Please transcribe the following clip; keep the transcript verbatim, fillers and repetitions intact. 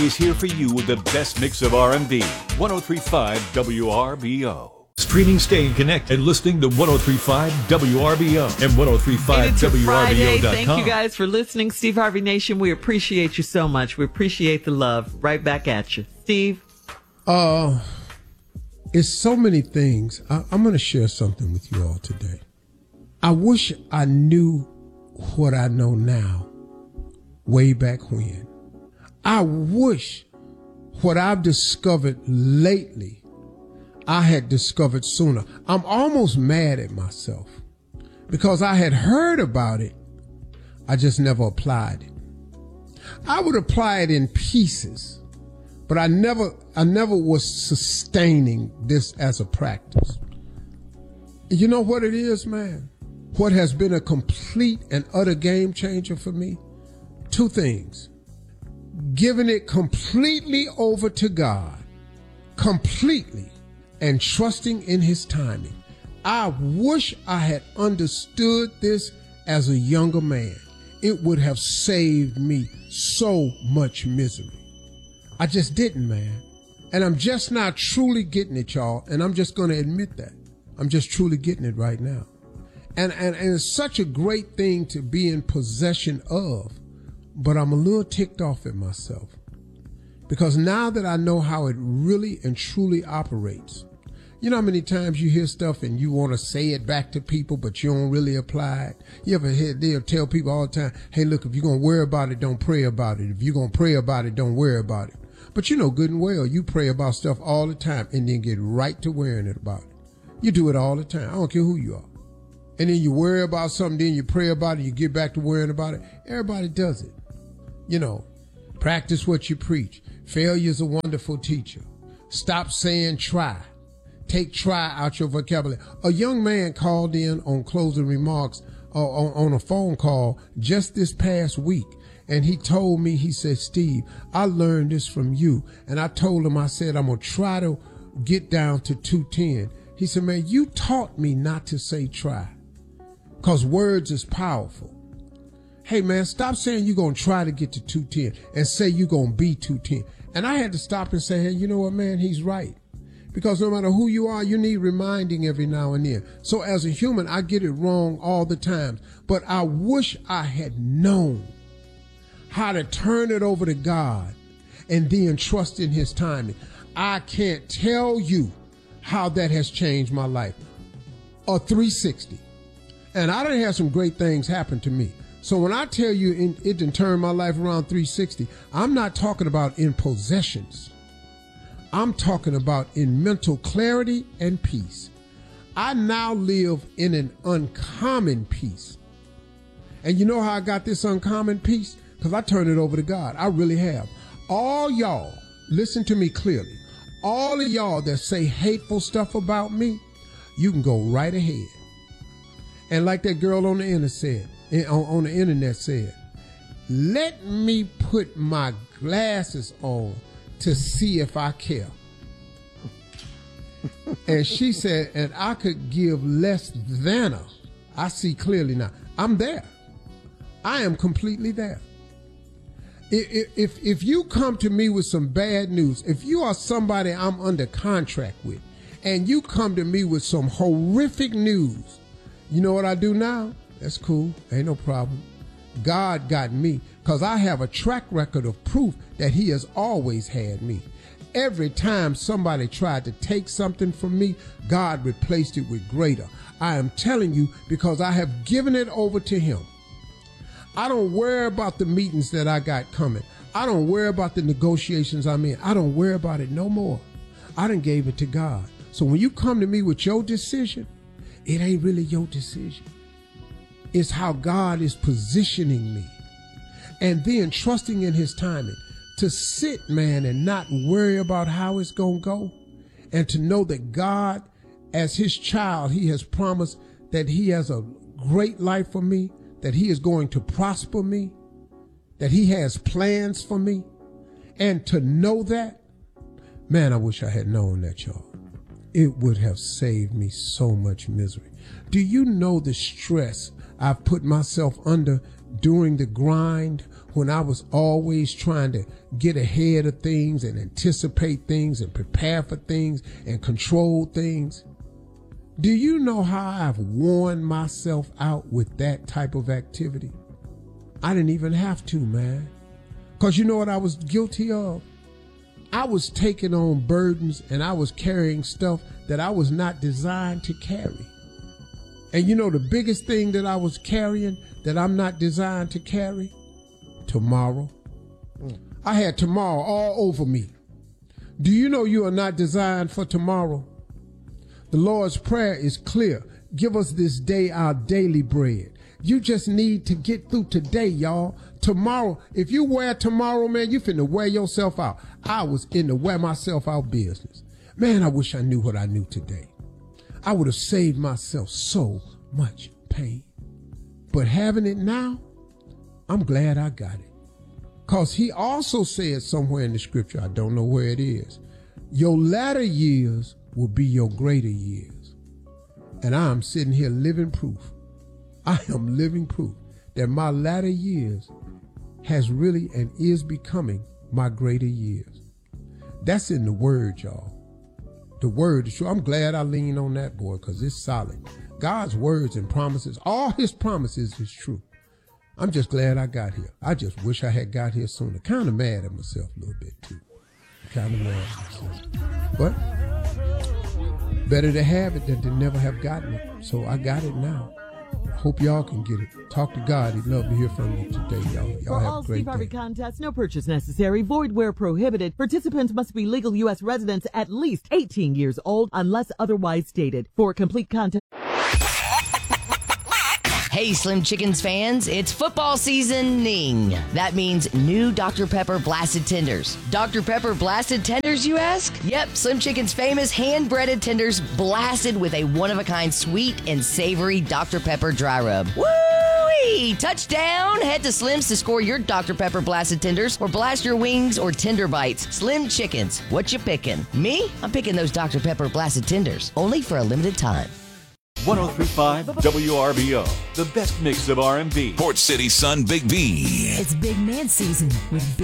is here for you with the best mix of R and B. one oh three point five W R B O. Streaming, staying connected, and listening to one oh three point five W R B O and one oh three point five W R B O dot com. Thank you guys for listening. Steve Harvey Nation, we appreciate you so much. We appreciate the love. Right back at you. Steve? Uh, it's so many things. I, I'm going to share something with you all today. I wish I knew what I know now way back when. I wish what I've discovered lately I had discovered sooner. I'm almost mad at myself because I had heard about it. I just never applied it. I would apply it in pieces, but I never, I never was sustaining this as a practice. You know what it is, man? What has been a complete and utter game changer for me? Two things. Giving it completely over to God, completely, and trusting in his timing. I wish I had understood this as a younger man. It would have saved me so much misery. I just didn't, man. And I'm just not truly getting it, y'all. And I'm just going to admit that. I'm just truly getting it right now. And, and, and it's such a great thing to be in possession of. But I'm a little ticked off at myself because now that I know how it really and truly operates, you know how many times you hear stuff and you want to say it back to people, but you don't really apply it. You ever hear, they'll tell people all the time, hey, look, if you're going to worry about it, don't pray about it. If you're going to pray about it, don't worry about it. But you know good and well, you pray about stuff all the time and then get right to worrying it about it. You do it all the time. I don't care who you are. And then you worry about something, then you pray about it, you get back to worrying about it. Everybody does it. You know, practice what you preach. Failure's a wonderful teacher. Stop saying try. Take try out your vocabulary. A young man called in on closing remarks uh, on, on a phone call just this past week. And he told me, he said, Steve, I learned this from you. And I told him, I said, I'm going to try to get down to two ten. He said, man, you taught me not to say try because words is powerful. Hey, man, stop saying you're going to try to get to two ten and say you're going to be two ten. And I had to stop and say, hey, you know what, man, he's right. Because no matter who you are, you need reminding every now and then. So as a human, I get it wrong all the time. But I wish I had known how to turn it over to God and then trust in his timing. I can't tell you how that has changed my life. A three sixty. And I done had some great things happen to me. So when I tell you in, it done turned my life around three sixty, I'm not talking about in possessions. I'm talking about in mental clarity and peace. I now live in an uncommon peace. And you know how I got this uncommon peace? Because I turned it over to God. I really have. All y'all, listen to me clearly. All of y'all that say hateful stuff about me, you can go right ahead. And like that girl on the internet said, on, on the internet said, let me put my glasses on to see if I care. And she said, and I could give less than a, I see clearly now. I'm there. I am completely there. If, if, if you come to me with some bad news, if you are somebody I'm under contract with, and you come to me with some horrific news, you know what I do now? That's cool. Ain't no problem. God got me because I have a track record of proof that he has always had me. Every time somebody tried to take something from me, God replaced it with greater. I am telling you because I have given it over to him. I don't worry about the meetings that I got coming. I don't worry about the negotiations I'm in. I don't worry about it no more. I done gave it to God. So when you come to me with your decision, it ain't really your decision. It's how God is positioning me. And then trusting in his timing to sit, man, and not worry about how it's going to go. And to know that God, as his child, he has promised that he has a great life for me, that he is going to prosper me, that he has plans for me. And to know that, man, I wish I had known that, y'all. It would have saved me so much misery. Do you know the stress I've put myself under during the grind when I was always trying to get ahead of things and anticipate things and prepare for things and control things? Do you know how I've worn myself out with that type of activity? I didn't even have to, man. Because you know what I was guilty of? I was taking on burdens and I was carrying stuff that I was not designed to carry. And you know the biggest thing that I was carrying that I'm not designed to carry? Tomorrow. Mm. I had tomorrow all over me. Do you know you are not designed for tomorrow? The Lord's Prayer is clear. Give us this day our daily bread. You just need to get through today, y'all. Tomorrow, if you wear tomorrow, man, you finna wear yourself out. I was in the wear myself out business. Man, I wish I knew what I knew today. I would have saved myself so much pain. But having it now, I'm glad I got it. Because he also said somewhere in the scripture, I don't know where it is, your latter years will be your greater years. And I'm sitting here living proof. I am living proof that my latter years has really and is becoming my greater years. That's in the word, y'all. The word is true. I'm glad I lean on that, boy, because it's solid. God's words and promises, all his promises is true. I'm just glad I got here. I just wish I had got here sooner. Kind of mad at myself a little bit, too. Kind of mad at myself. But better to have it than to never have gotten it. So I got it now. Hope y'all can get it. Talk to God. He'd love to hear from you today, y'all. Y'all For have all a great Steve Harvey day. contests, no purchase necessary, void where prohibited. Participants must be legal U S residents at least eighteen years old unless otherwise stated. For complete contest. Hey, Slim Chickens fans, it's football seasoning. That means new Doctor Pepper Blasted Tenders. Doctor Pepper Blasted Tenders, you ask? Yep, Slim Chicken's famous hand-breaded tenders blasted with a one-of-a-kind sweet and savory Doctor Pepper dry rub. Woo-wee! Touchdown! Head to Slim's to score your Doctor Pepper Blasted Tenders or blast your wings or tender bites. Slim Chickens, what you picking? Me? I'm picking those Doctor Pepper Blasted Tenders, only for a limited time. one oh three point five W R B O, the best mix of R and B. Port City Sun Big B. It's big man season with Big